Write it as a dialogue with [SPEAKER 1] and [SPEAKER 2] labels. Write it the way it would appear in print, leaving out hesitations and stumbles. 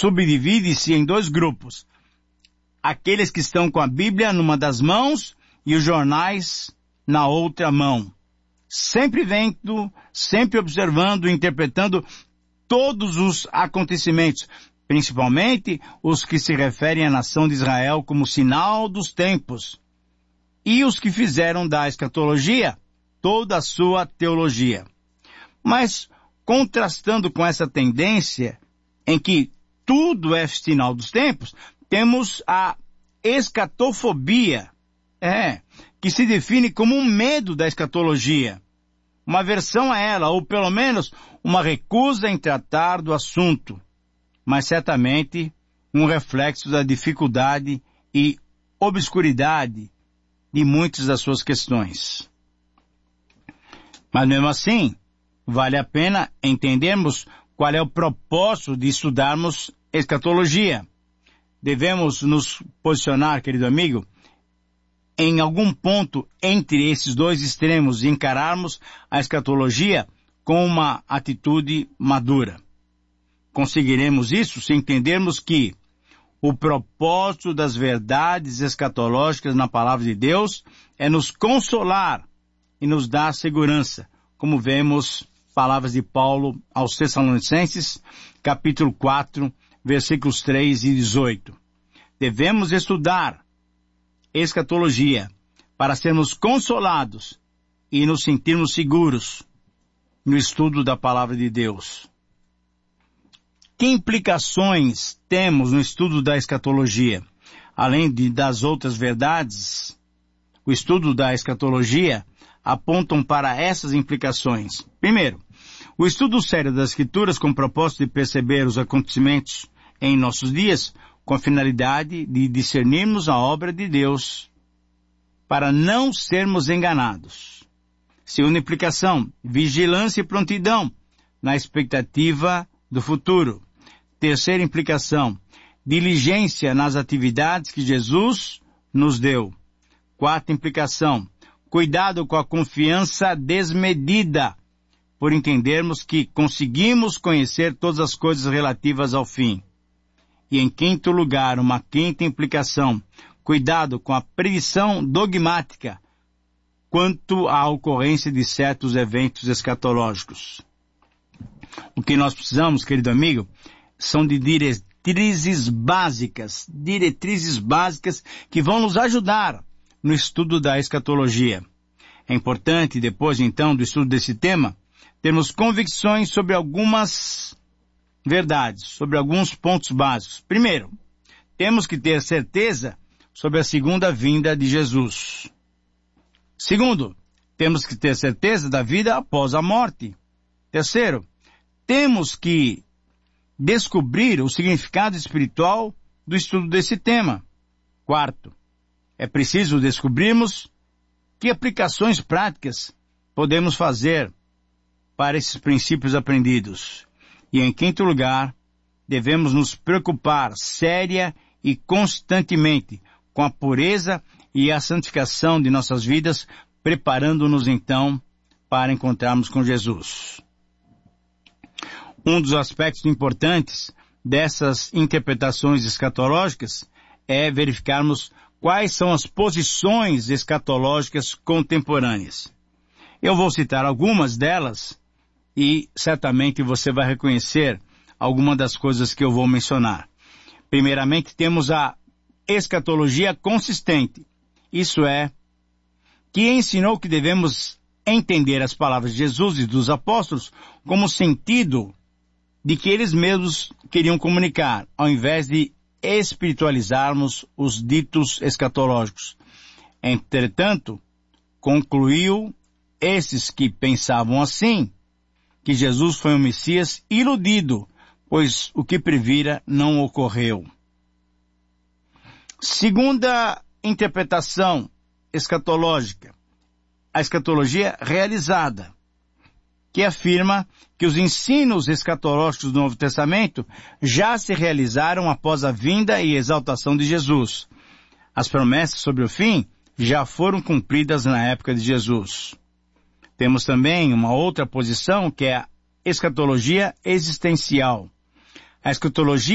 [SPEAKER 1] subdivide-se em dois grupos. Aqueles que estão com a Bíblia numa das mãos e os jornais na outra mão. Sempre vendo, sempre observando, interpretando todos os acontecimentos, principalmente os que se referem à nação de Israel como sinal dos tempos, e os que fizeram da escatologia toda a sua teologia. Mas, contrastando com essa tendência em que tudo é sinal dos tempos, temos a escatofobia, que se define como um medo da escatologia, uma aversão a ela, ou pelo menos uma recusa em tratar do assunto, mas certamente um reflexo da dificuldade e obscuridade de muitas das suas questões. Mas mesmo assim, vale a pena entendermos qual é o propósito de estudarmos escatologia. Devemos nos posicionar, querido amigo, em algum ponto entre esses dois extremos e encararmos a escatologia com uma atitude madura. Conseguiremos isso se entendermos que o propósito das verdades escatológicas na palavra de Deus é nos consolar e nos dar segurança, como vemos palavras de Paulo aos Tessalonicenses, capítulo 4, versículos 3 e 18. Devemos estudar escatologia para sermos consolados e nos sentirmos seguros no estudo da palavra de Deus. Que implicações temos no estudo da escatologia? Além das outras verdades, o estudo da escatologia apontam para essas implicações. Primeiro, o estudo sério das Escrituras com o propósito de perceber os acontecimentos em nossos dias, com a finalidade de discernirmos a obra de Deus, para não sermos enganados. Segunda implicação, vigilância e prontidão na expectativa do futuro. Terceira implicação, diligência nas atividades que Jesus nos deu. Quarta implicação, cuidado com a confiança desmedida, por entendermos que conseguimos conhecer todas as coisas relativas ao fim. E em quinto lugar, uma quinta implicação, cuidado com a predição dogmática quanto à ocorrência de certos eventos escatológicos. O que nós precisamos, querido amigo, são de diretrizes básicas que vão nos ajudar no estudo da escatologia. É importante, depois então do estudo desse tema, termos convicções sobre algumas verdades, sobre alguns pontos básicos. Primeiro, temos que ter certeza sobre a segunda vinda de Jesus. Segundo, temos que ter certeza da vida após a morte. Terceiro, temos que descobrir o significado espiritual do estudo desse tema. Quarto, é preciso descobrirmos que aplicações práticas podemos fazer para esses princípios aprendidos. E em quinto lugar, devemos nos preocupar séria e constantemente com a pureza e a santificação de nossas vidas, preparando-nos então para encontrarmos com Jesus. Um dos aspectos importantes dessas interpretações escatológicas é verificarmos quais são as posições escatológicas contemporâneas. Eu vou citar algumas delas e certamente você vai reconhecer alguma das coisas que eu vou mencionar. Primeiramente, temos a escatologia consistente. Isso é, que ensinou que devemos entender as palavras de Jesus e dos apóstolos como sentido de que eles mesmos queriam comunicar, ao invés de espiritualizarmos os ditos escatológicos. Entretanto, concluiu esses que pensavam assim, que Jesus foi um Messias iludido, pois o que previra não ocorreu. Segunda interpretação escatológica, a escatologia realizada, que afirma que os ensinos escatológicos do Novo Testamento já se realizaram após a vinda e exaltação de Jesus. As promessas sobre o fim já foram cumpridas na época de Jesus. Temos também uma outra posição que é a escatologia existencial. A escatologia